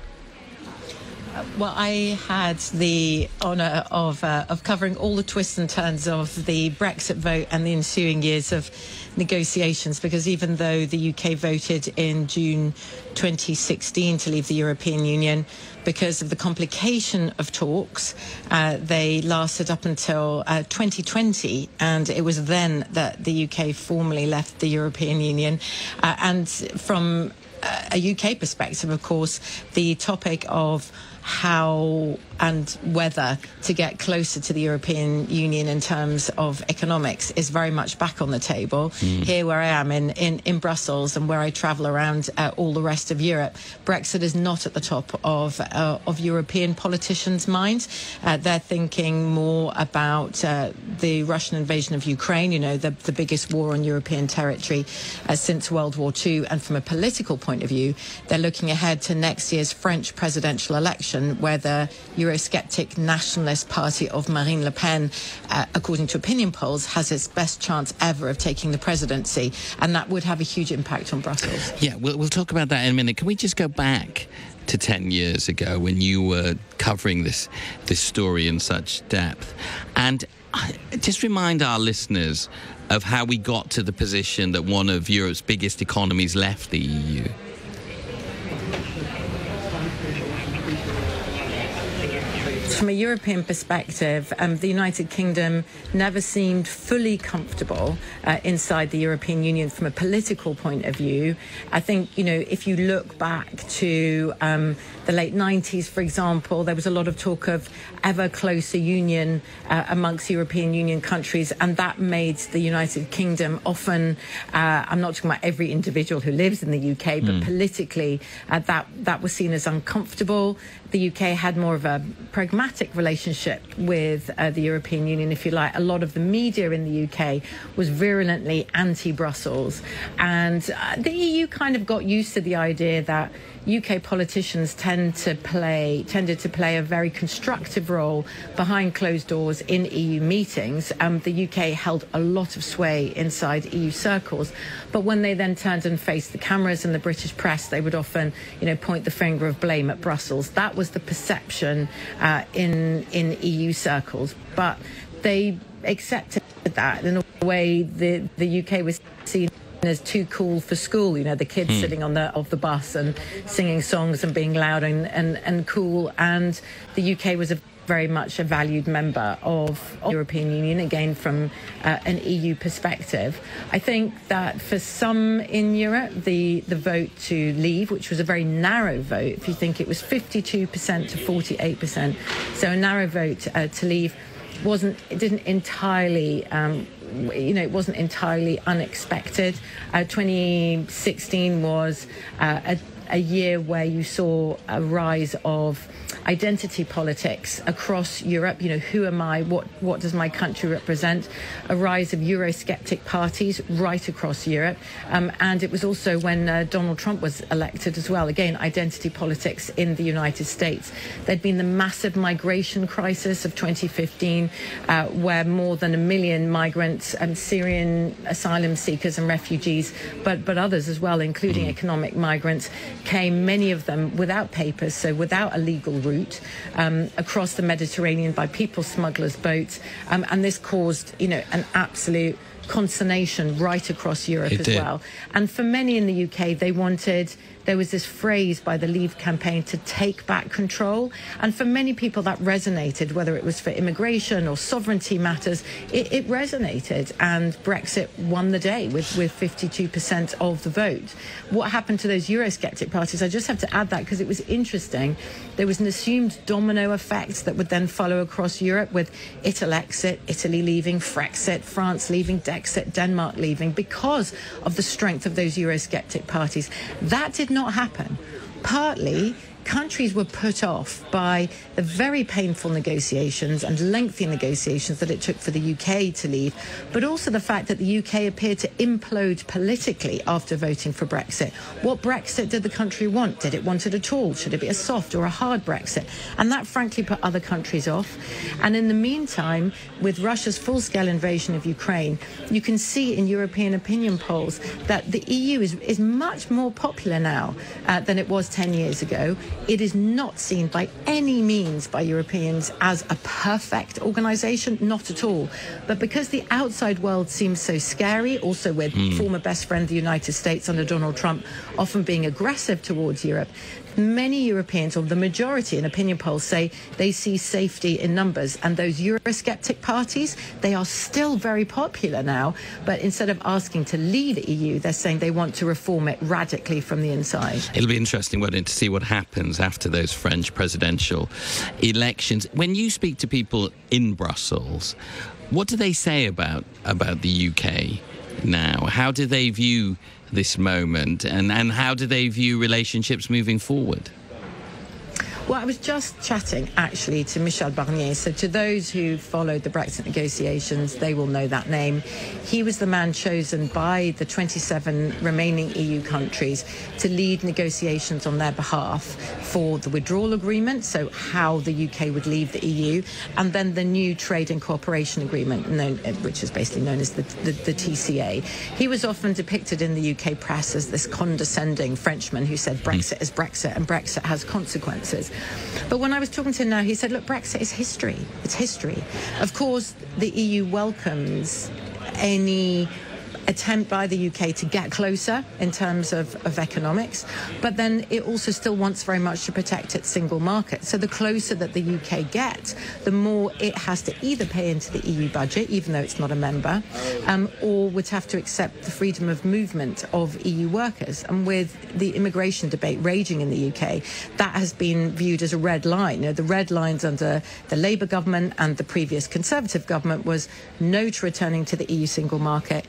Well, I had the honour of uh, of covering all the twists and turns of the Brexit vote and the ensuing years of negotiations, because even though the U K voted in June twenty sixteen to leave the European Union, because of the complication of talks, uh, they lasted up until uh, twenty twenty, and it was then that the U K formally left the European Union. Uh, and from uh, a U K perspective, of course, the topic of how and whether to get closer to the European Union in terms of economics is very much back on the table. Mm. Here where I am in, in, in Brussels and where I travel around uh, all the rest of Europe, Brexit is not at the top of, uh, of European politicians' minds. Uh, they're thinking more about uh, the Russian invasion of Ukraine, you know, the, the biggest war on European territory uh, since World War Two. And from a political point of view, they're looking ahead to next year's French presidential election, where the Eurosceptic nationalist party of Marine Le Pen, uh, according to opinion polls, has its best chance ever of taking the presidency, and that would have a huge impact on Brussels. Yeah, we'll, we'll talk about that in a minute. Can we just go back to ten years ago when you were covering this this story in such depth, and just remind our listeners of how we got to the position that one of Europe's biggest economies left the E U? From a European perspective, um, the United Kingdom never seemed fully comfortable uh, inside the European Union from a political point of view. I think, you know, if you look back to um, the late nineties, for example, there was a lot of talk of ever closer union uh, amongst European Union countries, and that made the United Kingdom often, uh, I'm not talking about every individual who lives in the U K, but mm. politically uh, that, that was seen as uncomfortable. The U K had more of a pragmatic relationship with uh, the European Union, if you like. A lot of the media in the U K was virulently anti-Brussels, and uh, the E U kind of got used to the idea that, U K politicians tend to play tended to play a very constructive role behind closed doors in E U meetings. Um, the U K held a lot of sway inside E U circles, but when they then turned and faced the cameras and the British press, they would often, you know, point the finger of blame at Brussels. That was the perception uh, in in E U circles, but they accepted that in a way. The the U K was seen as too cool for school, you know, the kids mm. sitting on the of the bus and singing songs and being loud and, and, and cool. And the U K was a very much a valued member of the European Union, again from uh, an E U perspective. I think that for some in Europe, the, the vote to leave, which was a very narrow vote, if you think it was fifty-two percent to forty-eight percent, so a narrow vote uh, to leave, wasn't it didn't entirely um, you know, it wasn't entirely unexpected. Uh, twenty sixteen was uh, a, a year where you saw a rise of identity politics across Europe. You know, who am I? What what does my country represent? A rise of Eurosceptic parties right across Europe. Um, and it was also when uh, Donald Trump was elected as well. Again, identity politics in the United States. There'd been the massive migration crisis of twenty fifteen, uh, where more than a million migrants and Syrian asylum seekers and refugees, but, but others as well, including economic migrants, came, many of them without papers, so without a legal route, um, across the Mediterranean by people smugglers' boats. Um, and this caused, you know, an absolute consternation right across Europe it as did. well. And for many in the U K, they wanted, there was this phrase by the Leave campaign to take back control. And for many people that resonated, whether it was for immigration or sovereignty matters, it, it resonated. And Brexit won the day with, with fifty-two percent of the vote. What happened to those Eurosceptic parties? I just have to add that because it was interesting. There was an assumed domino effect that would then follow across Europe with Italy exit, Italy leaving, Frexit, France leaving, Dexit, Denmark leaving, because of the strength of those Eurosceptic parties. That did not happen. Partly, countries were put off by the very painful negotiations and lengthy negotiations that it took for the U K to leave, but also the fact that the U K appeared to implode politically after voting for Brexit. What Brexit did the country want? Did it want it at all? Should it be a soft or a hard Brexit? And that frankly put other countries off. And in the meantime, with Russia's full-scale invasion of Ukraine, you can see in European opinion polls that the E U is, is much more popular now uh, than it was ten years ago. It is not seen by any means by Europeans as a perfect organisation, not at all. But because the outside world seems so scary, also with mm. former best friend the United States under Donald Trump often being aggressive towards Europe, many Europeans, or the majority in opinion polls, say they see safety in numbers. And those Eurosceptic parties, they are still very popular now. But instead of asking to leave the E U, they're saying they want to reform it radically from the inside. It'll be interesting, won't it, to see what happens after those French presidential elections. When you speak to people in Brussels, what do they say about, about the U K now? How do they view this moment, and, and how do they view relationships moving forward? Well, I was just chatting, actually, to Michel Barnier. So to those who followed the Brexit negotiations, they will know that name. He was the man chosen by the twenty-seven remaining E U countries to lead negotiations on their behalf for the withdrawal agreement, so how the U K would leave the E U, and then the new trade and cooperation agreement, known, which is basically known as the, the, the T C A. He was often depicted in the U K press as this condescending Frenchman who said Brexit is Brexit and Brexit has consequences. But when I was talking to him now, he said, look, Brexit is history. It's history. Of course, the E U welcomes any attempt by the U K to get closer in terms of, of economics, but then it also still wants very much to protect its single market. So the closer that the U K gets, the more it has to either pay into the E U budget, even though it's not a member, um, or would have to accept the freedom of movement of E U workers. And with the immigration debate raging in the U K, that has been viewed as a red line. You know, the red lines under the Labour government and the previous Conservative government was no to returning to the E U single market, no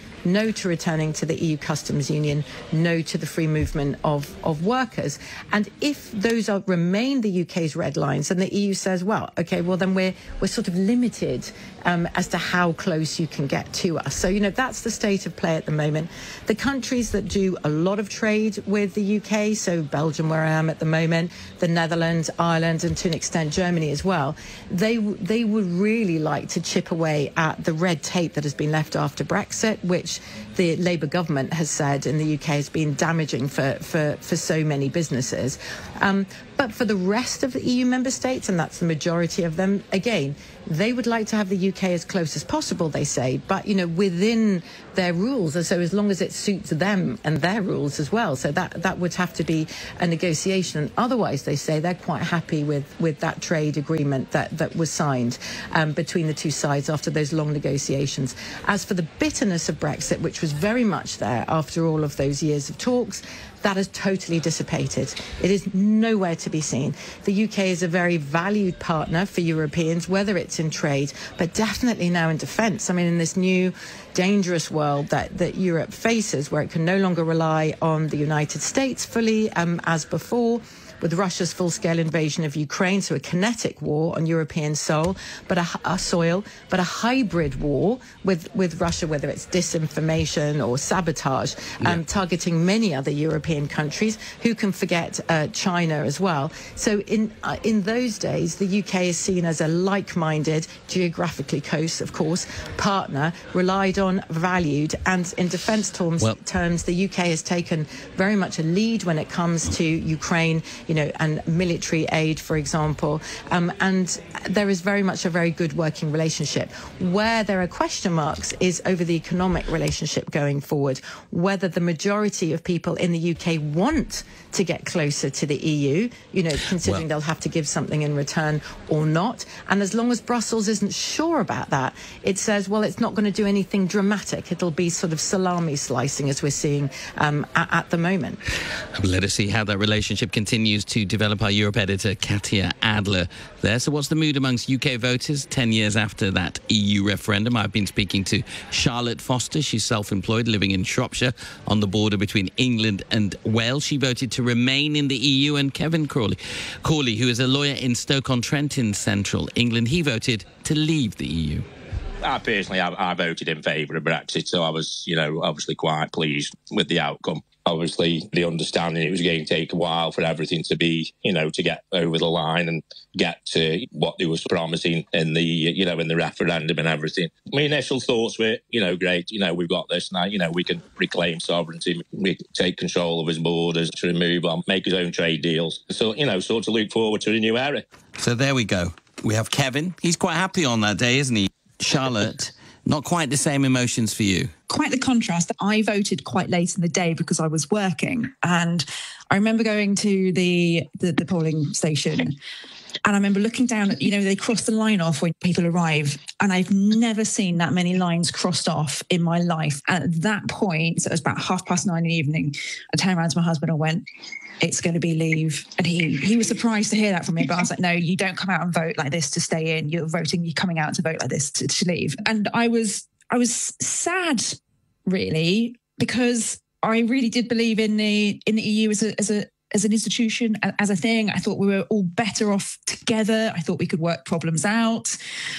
no to returning to the E U customs union, no to the free movement of, of workers. And if those are remain the U K's red lines, and the E U says, well, OK, well, then we're we're sort of limited um, as to how close you can get to us. So, you know, that's the state of play at the moment. The countries that do a lot of trade with the U K, so Belgium, where I am at the moment, the Netherlands, Ireland, and to an extent Germany as well, they they would really like to chip away at the red tape that has been left after Brexit, which the Labour government has said in the U K has been damaging for, for, for so many businesses. Um, but for the rest of the E U member states, and that's the majority of them, again, they would like to have the U K as close as possible, they say, but, you know, within their rules. And so as long as it suits them and their rules as well. So that, that would have to be a negotiation. And otherwise, they say they're quite happy with, with that trade agreement that, that was signed um, between the two sides after those long negotiations. As for the bitterness of Brexit, which was very much there after all of those years of talks, that has totally dissipated. It is nowhere to be seen. The U K is a very valued partner for Europeans, whether it's in trade, but definitely now in defence. I mean, in this new dangerous world that, that Europe faces, where it can no longer rely on the United States fully um, as before, with Russia's full-scale invasion of Ukraine, so a kinetic war on European soil, but a, a soil, but a hybrid war with, with Russia, whether it's disinformation or sabotage, um, yeah. targeting many other European countries. Who can forget uh, China as well? So in uh, in those days, the U K is seen as a like-minded, geographically close, of course, partner, relied on, valued, and in defence terms, well, terms, the U K has taken very much a lead when it comes to Ukraine, you know, and military aid, for example. Um, and there is very much a very good working relationship. Where there are question marks is over the economic relationship going forward, whether the majority of people in the U K want to get closer to the E U, you know, considering well, they'll have to give something in return or not. And as long as Brussels isn't sure about that, it says, well, it's not going to do anything dramatic. It'll be sort of salami slicing, as we're seeing um, at, at the moment. Let us see how that relationship continues to develop. Our Europe editor, Katya Adler, there. So what's the mood amongst U K voters ten years after that E U referendum? I've been speaking to Charlotte Foster. She's self-employed, living in Shropshire on the border between England and Wales. She voted to remain in the E U. And Kevin Crawley, Cawley, who is a lawyer in Stoke-on-Trent in central England, he voted to leave the E U. I personally, I, I voted in favour of Brexit, so I was, you know, obviously quite pleased with the outcome. Obviously, the understanding it was going to take a while for everything to be, you know, to get over the line and get to what they were promising in the, you know, in the referendum and everything. My initial thoughts were, you know, great, you know, we've got this now, you know, we can reclaim sovereignty, we can take control of his borders, to move on, make his own trade deals. So, you know, sort of look forward to a new era. So there we go. We have Kevin. He's quite happy on that day, isn't he? Charlotte, not quite the same emotions for you. Quite the contrast. I voted quite late in the day because I was working. And I remember going to the, the, the polling station, and I remember looking down at, you know, they cross the line off when people arrive. And I've never seen that many lines crossed off in my life. And at that point, so it was about half past nine in the evening, I turned around to my husband and went, it's going to be leave. And he he was surprised to hear that from me. But I was like, no, you don't come out and vote like this to stay in. You're voting, you're coming out to vote like this to, to leave. And I was I was sad, really, because I really did believe in the in the E U as a as a as an institution, as a thing. I thought we were all better off together. I thought we could work problems out.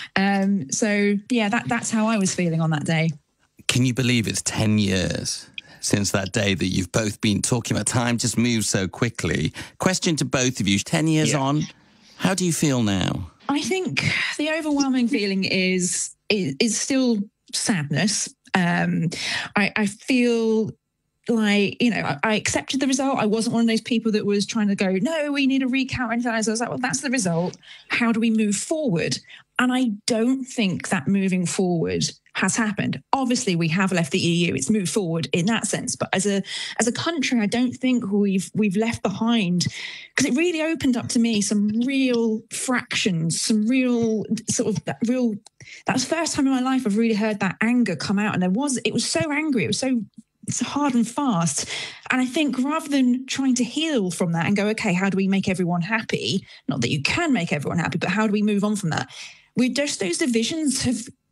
Um, so yeah, that that's how I was feeling on that day. Can you believe it's ten years since that day that you've both been talking about? Time just moves so quickly. Question to both of you, ten years yeah. on, how do you feel now? I think the overwhelming feeling is is, is still sadness. Um, I, I feel like, you know, I, I accepted the result. I wasn't one of those people that was trying to go, no, we need a recount or anything. I was like, well, that's the result. How do we move forward? And I don't think that moving forward has happened. Obviously, we have left the E U. It's moved forward in that sense. But as a as a country, I don't think we've we've left behind, because it really opened up to me some real fractions, some real sort of that real. That was the first time in my life I've really heard that anger come out, and there was it was so angry. It was so. It's hard and fast. And I think rather than trying to heal from that and go, okay, how do we make everyone happy? Not that you can make everyone happy, but how do we move on from that? We just, those divisions have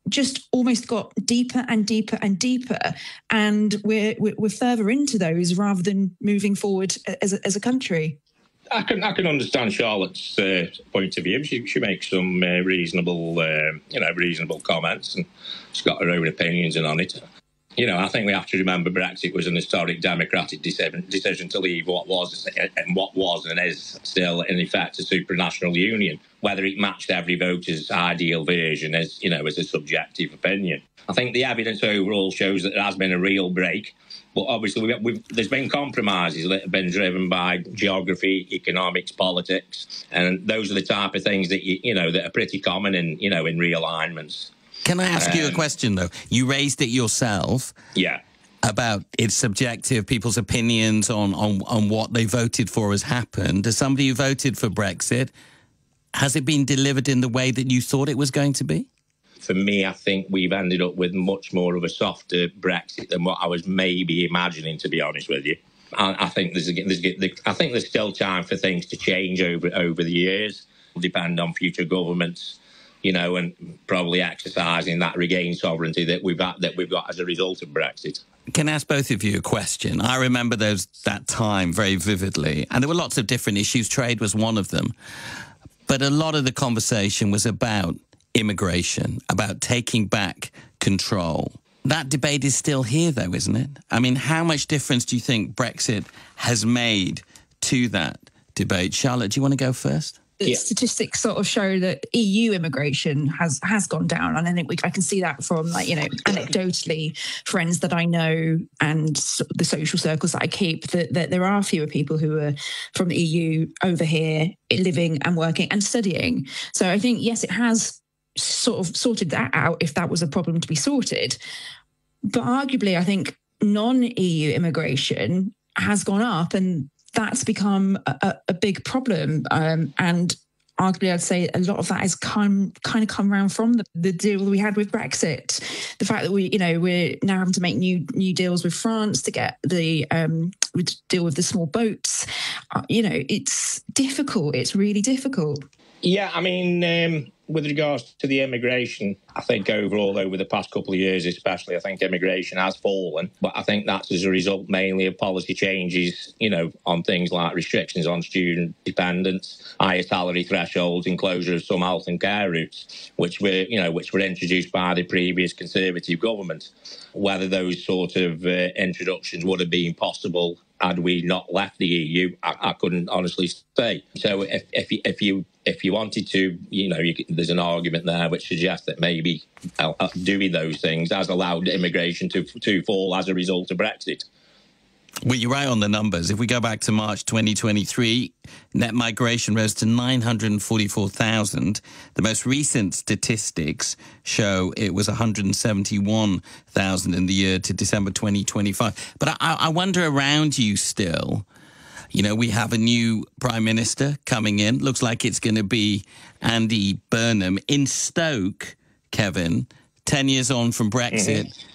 just almost got deeper and deeper and deeper, and we're we're, we're further into those rather than moving forward as a, as a country. I can I can understand Charlotte's uh, point of view. She she makes some uh, reasonable uh, you know reasonable comments, and she's got her own opinions on it. You know, I think we have to remember Brexit was an historic democratic decision, decision to leave what was and what was and is still in effect a supranational union. Whether it matched every voter's ideal version is, you know, is a subjective opinion. I think the evidence overall shows that there has been a real break, but obviously we've, we've, there's been compromises that have been driven by geography, economics, politics, and those are the type of things that you, you know that are pretty common in you know in realignments. Can I ask um, you a question, though? You raised it yourself. Yeah. About it's subjective, people's opinions on, on, on what they voted for has happened. As somebody who voted for Brexit, has it been delivered in the way that you thought it was going to be? For me, I think we've ended up with much more of a softer Brexit than what I was maybe imagining, to be honest with you. I, I think there's, there's I think there's still time for things to change over over the years. It'll depend on future governments, you know, and probably exercising that regained sovereignty that we've got, that we've got as a result of Brexit. Can I ask both of you a question? I remember those that time very vividly, and there were lots of different issues. Trade was one of them, but a lot of the conversation was about immigration, about taking back control. That debate is still here, though, isn't it? I mean, how much difference do you think Brexit has made to that debate? Charlotte, do you want to go first? The yeah. statistics sort of show that E U immigration has has gone down, and I think we, I can see that from, like, you know, anecdotally, friends that I know and the social circles that I keep, that, that there are fewer people who are from the E U over here living and working and studying. So I think, yes, it has sort of sorted that out if that was a problem to be sorted. But arguably, I think non-E U immigration has gone up, and that's become a, a big problem. Um, and arguably, I'd say a lot of that has come kind of come around from the, the deal we had with Brexit. The fact that we, you know, we're now having to make new new deals with France to get the um, deal with the small boats. Uh, you know, it's difficult. It's really difficult. Yeah, I mean, um, with regards to the immigration, I think overall over the past couple of years especially, I think immigration has fallen. But I think that's as a result mainly of policy changes, you know, on things like restrictions on student dependence, higher salary thresholds, and closure of some health and care routes, which were, you know, which were introduced by the previous Conservative government. Whether those sort of uh, introductions would have been possible had we not left the E U, I, I couldn't honestly say. So if if you, if you if you wanted to, you know, you, there's an argument there which suggests that maybe uh, doing those things has allowed immigration to to fall as a result of Brexit. Well, you're right on the numbers. If we go back to March twenty twenty-three, net migration rose to nine hundred forty-four thousand. The most recent statistics show it was one hundred seventy-one thousand in the year to December twenty twenty-five. But I, I wonder around you still, you know, we have a new Prime Minister coming in. Looks like it's going to be Andy Burnham in Stoke, Kevin, ten years on from Brexit. Mm-hmm.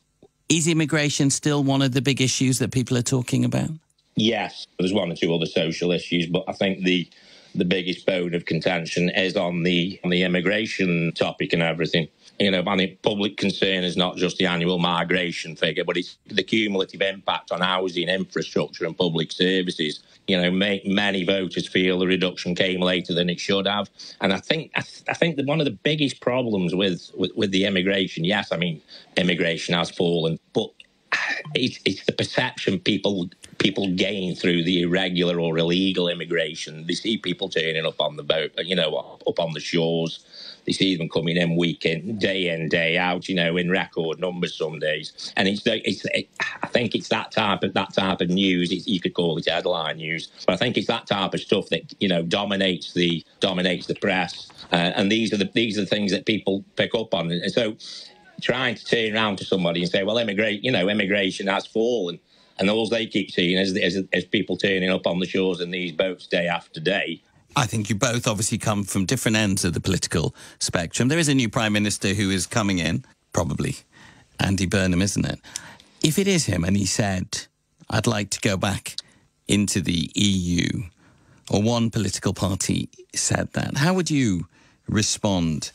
Is immigration still one of the big issues that people are talking about? Yes, there's one or two other social issues, but I think the the biggest bone of contention is on the on the immigration topic and everything. You know, I mean, public concern is not just the annual migration figure, but it's the cumulative impact on housing, infrastructure and public services. You know, may, many voters feel the reduction came later than it should have. And I think I, th- I think that one of the biggest problems with, with, with the immigration, yes, I mean, immigration has fallen, but it's, it's the perception people people gain through the irregular or illegal immigration. They see people turning up on the boat, you know, up, up on the shores. They see them coming in week in, day in, day out, you know, in record numbers some days. And it's, it's it, I think it's that type of that type of news. It's, you could call it headline news, but I think it's that type of stuff that, you know, dominates the dominates the press. Uh, and these are the these are the things that people pick up on. And so, trying to turn around to somebody and say, well, immigrate, you know, immigration has fallen, and all they keep seeing is, is, is people turning up on the shores in these boats day after day. I think you both obviously come from different ends of the political spectrum. There is a new Prime Minister who is coming in, probably Andy Burnham, isn't it? If it is him and he said, I'd like to go back into the E U, or one political party said that, how would you respond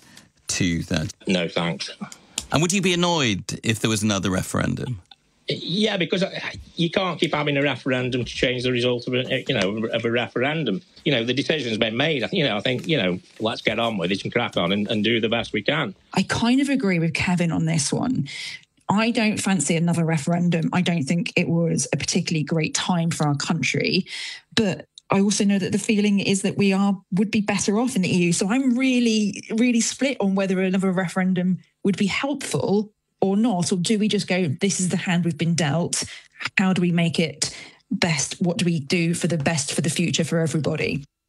to that? No, thanks. And would you be annoyed if there was another referendum? Yeah, because you can't keep having a referendum to change the result of a, you know, of a referendum. You know, the decision's been made. You know, I think, you know, let's get on with it and crack on and, and do the best we can. I kind of agree with Kevin on this one. I don't fancy another referendum. I don't think it was a particularly great time for our country. But I also know that the feeling is that we are would be better off in the E U. So I'm really, really split on whether another referendum would be helpful or not, or do we just go, this is the hand we've been dealt, how do we make it best, what do we do for the best for the future for everybody?